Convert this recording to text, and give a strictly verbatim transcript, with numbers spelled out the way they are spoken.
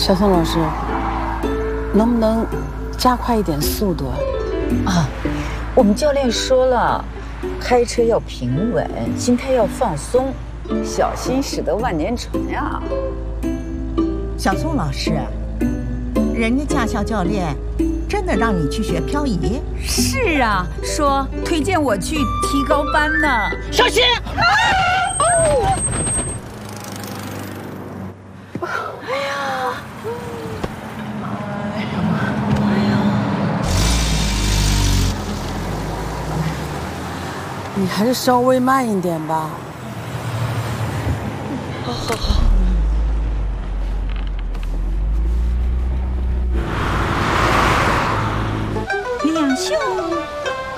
小宋老师，能不能加快一点速度啊？ 啊，我们教练说了，开车要平稳，心态要放松，小心驶得万年船呀。 小宋老师，人家驾校教练真的让你去学漂移？ 是啊，说推荐我去提高班呢。 小心！啊哦哎呀！ 哎呀妈！哎呀！ 你还是稍微慢一点吧。 好好好。 两袖。